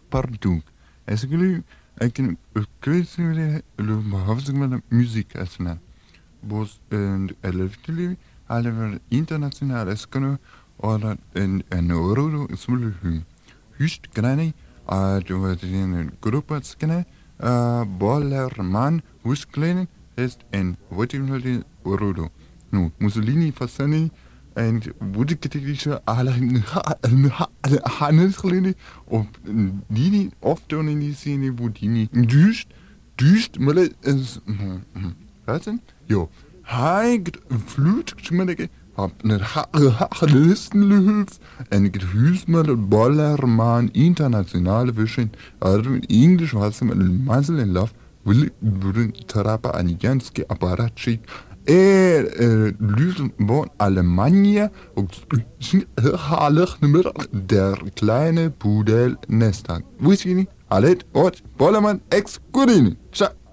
pardon. Est-ce que ik weet niet muziek is na. Bos elefantlie alle internationale skano oder en euro smule hust grani du wat in groepa skane Bollerman husklein ist en wotimle euro. Nu Mussolini fasani en woedekritische Hannesgelinde op die oft in die scène wo die duist maar is wat denn? Jo, hij vloed schmiddeke op een halistenlehuf en ik huis met een Bollerman internationale vision in Englisch was met een mazzel en laf wil trapa aan Janski apparatschik Lüsen von Alemannia und Halig der kleine Pudel Nestag. Wusste ich nicht? Allet, Bollermann, ex-Gurini. Ciao.